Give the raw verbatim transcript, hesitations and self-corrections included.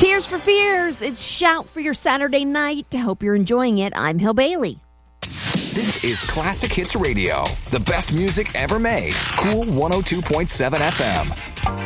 Tears for Fears. It's Shout for your Saturday night. Hope you're enjoying it. I'm Hill Bailey. This is Classic Hits Radio, the best music ever made. Cool one oh two point seven F M.